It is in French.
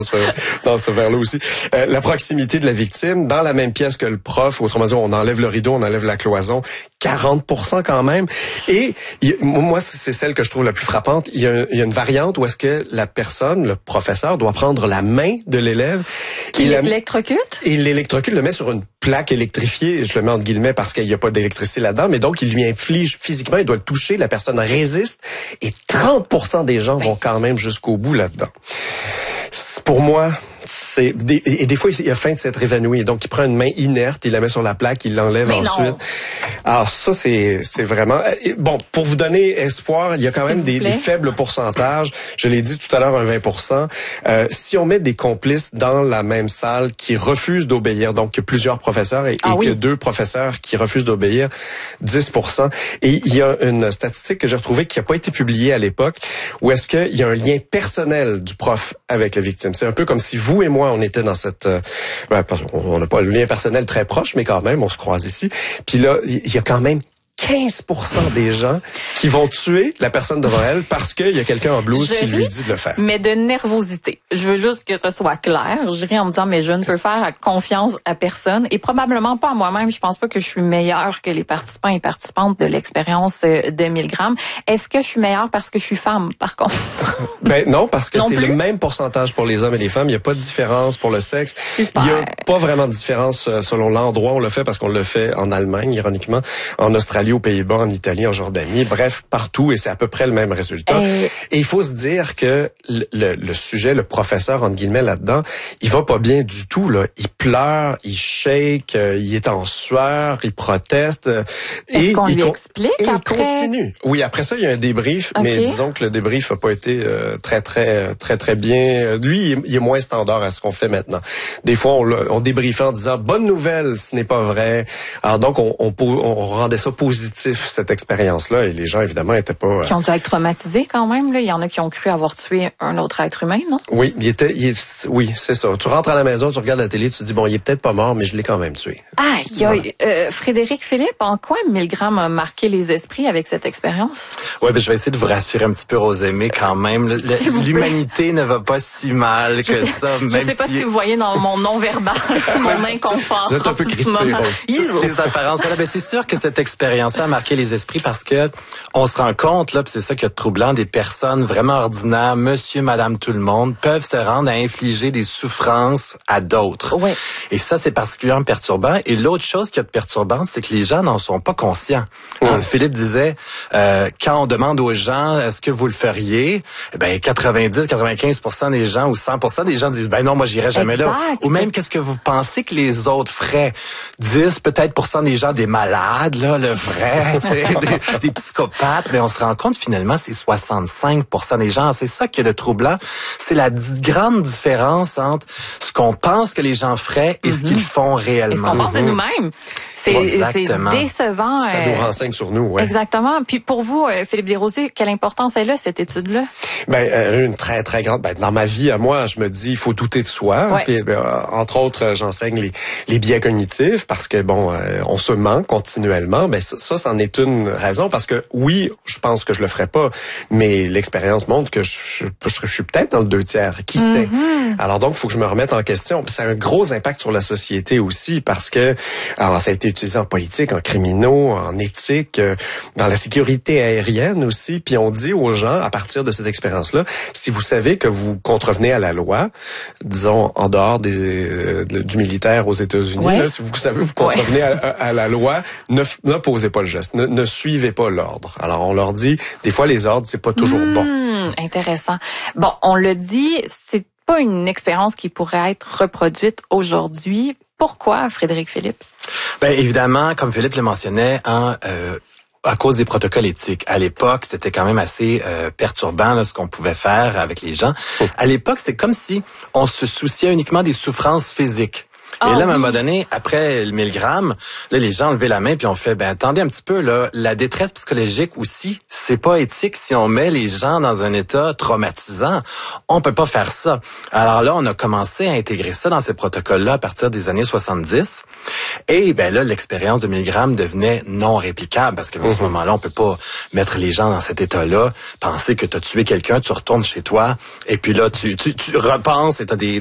dans ce vers-là aussi. La proximité de la victime dans la même pièce que le prof, autrement dit, on enlève le rideau, on enlève la cloison, 40% quand même. Et moi, c'est celle que je trouve la plus frappante. Il y a une variante où est-ce que la personne, le professeur, doit prendre la main de l'élève. Qui l'électrocute? Et l'électrocute, le met sur une plaque électrifiée, je le mets entre guillemets parce qu'il n'y a pas d'électricité là-dedans, mais donc il lui inflige physiquement, il doit le toucher, la personne résiste, et 30% des gens vont quand même jusqu'au bout là-dedans. Pour moi, des fois, il a faim de s'être évanoui. Donc, il prend une main inerte, il la met sur la plaque, il l'enlève ensuite. Non. Alors ça, c'est vraiment... Bon, pour vous donner espoir, il y a quand même des faibles pourcentages. Je l'ai dit tout à l'heure, un 20%. Si on met des complices dans la même salle qui refusent d'obéir, donc plusieurs professeurs et que 2 professeurs qui refusent d'obéir, 10%. Et il y a une statistique que j'ai retrouvée qui n'a pas été publiée à l'époque, où est-ce qu'il y a un lien personnel du prof avec la victime. C'est un peu comme si vous et moi, on était dans cette... on n'a pas le lien personnel très proche, mais quand même, on se croise ici. Puis là, il y a quand même 15% des gens qui vont tuer la personne devant elle parce qu'il y a quelqu'un en blouse qui lui dit de le faire. Mais de nervosité. Je veux juste que ce soit clair. Je ris en me disant, mais je ne peux faire confiance à personne et probablement pas à moi-même. Je pense pas que je suis meilleure que les participants et participantes de l'expérience de 1000 grammes. Est-ce que je suis meilleure parce que je suis femme, par contre? Ben non, parce que c'est le même pourcentage pour les hommes et les femmes. Il n'y a pas de différence pour le sexe. Super. Il n'y a pas vraiment de différence selon l'endroit où on le fait, parce qu'on le fait en Allemagne, ironiquement, en Australie, aux Pays-Bas, en Italie, en Jordanie, bref, partout, et c'est à peu près le même résultat. Et il faut se dire que le sujet, le professeur, entre guillemets, là-dedans, il va pas bien du tout, là. Il pleure, il shake, il est en sueur, il proteste. Est-ce qu'on lui explique après? Il continue. Oui, après ça, il y a un débrief, mais disons que le débrief a pas été très bien. Lui, il est moins standard à ce qu'on fait maintenant. Des fois, on débriefait en disant, bonne nouvelle, ce n'est pas vrai. Alors donc, on rendait ça positif, cette expérience-là, et les gens, évidemment, étaient pas... Qui ont dû être traumatisés quand même, là. Il y en a qui ont cru avoir tué un autre être humain, non? Oui, oui, c'est ça. Tu rentres à la maison, tu regardes la télé, tu te dis, bon, il est peut-être pas mort, mais je l'ai quand même tué. Frédéric Philippe, en quoi 1000 grammes a marqué les esprits avec cette expérience? Oui, je vais essayer de vous rassurer un petit peu, Rosemée, quand même. L'humanité ne va pas si mal que ça. Je sais pas si vous voyez dans mon non-verbal mon inconfort. Vous êtes un peu crispé, Rose. Les apparences. C'est sûr que cette expérience-là a marqué les esprits parce que on se rend compte, là, puis c'est ça qui est troublant, des personnes vraiment ordinaires, monsieur, madame, tout le monde, peuvent se rendre à infliger des souffrances à d'autres. Oui. Et ça, c'est particulièrement perturbant. Et l'autre chose qui est perturbante, c'est que les gens n'en sont pas conscients. Philippe disait, quand on demande aux gens, est-ce que vous le feriez? Eh ben, 90-95% des gens ou 100% des gens disent, ben non, moi, j'irai jamais là. Ou même, qu'est-ce que vous pensez que les autres feraient? 10, peut-être % des gens, des malades, là, le vrai, des psychopathes. Mais on se rend compte, finalement, c'est 65% des gens. C'est ça qui est le troublant. C'est la grande différence entre ce qu'on pense que les gens feraient et ce qu'ils font réellement. Et ce qu'on pense de nous-mêmes. C'est décevant. Ça nous renseigne sur nous, ouais. Exactement. Puis pour vous, Philippe Desrosiers, quelle importance elle a, cette étude-là? Une très, très grande. Dans ma vie, à moi, je me dis, il faut douter de soi. Ouais. Puis, entre autres, j'enseigne les biais cognitifs parce que, on se ment continuellement. Ça, c'en est une raison parce que, oui, je pense que je le ferai pas, mais l'expérience montre que je suis peut-être dans le 2/3. Qui sait? Alors donc, il faut que je me remette en question. Puis ça a un gros impact sur la société aussi parce que, alors ça a été utilisé en politique, en criminaux, en éthique, dans la sécurité aérienne aussi. Puis on dit aux gens, à partir de cette expérience-là, si vous savez que vous contrevenez à la loi, disons en dehors du militaire aux États-Unis, là, si vous savez vous contrevenez à la loi, ne posez pas le geste, ne suivez pas l'ordre. Alors on leur dit, des fois les ordres, c'est pas toujours bon. Intéressant. Bon, on le dit, c'est pas une expérience qui pourrait être reproduite aujourd'hui. Pourquoi, Frédéric Philippe? Ben évidemment, comme Philippe le mentionnait, à cause des protocoles éthiques. À l'époque, c'était quand même assez perturbant là, ce qu'on pouvait faire avec les gens. À l'époque, c'est comme si on se souciait uniquement des souffrances physiques. Et là, à un moment donné, après le 1000 grammes, là, les gens ont levé la main puis ont fait, attendez un petit peu, là, la détresse psychologique aussi, c'est pas éthique si on met les gens dans un état traumatisant. On peut pas faire ça. Alors là, on a commencé à intégrer ça dans ces protocoles-là à partir des années 70. Et là, l'expérience de 1000 grammes devenait non réplicable parce qu'à ce moment-là, on peut pas mettre les gens dans cet état-là, penser que tu as tué quelqu'un, tu retournes chez toi et puis là, tu repenses et tu as des